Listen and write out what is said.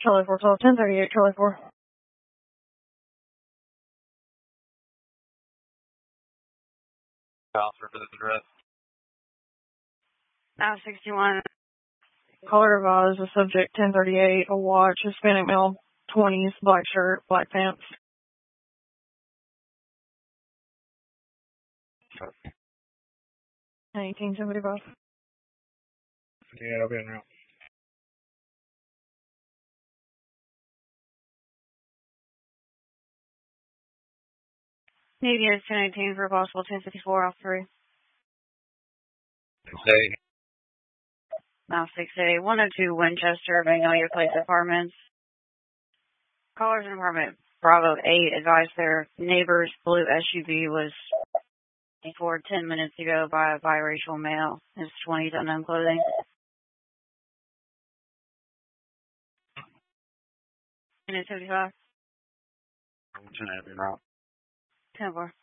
Charlie 412, 1038, Charlie 4. Officer for this address. Now 61. Caller advised the subject 1038, a watch, Hispanic male, 20s, black shirt, black pants. 1875. Yeah, I'll be in route. Need units 1018 for a possible 1054 off 3. Say. Now 68. 102 Winchester, Magnolia Place Apartments. Callers in apartment Bravo 8 advised their neighbor's blue SUV was before 10 minutes ago by a biracial male. His 20s unknown clothing. Unit 75. I'm 10 route. 10-4.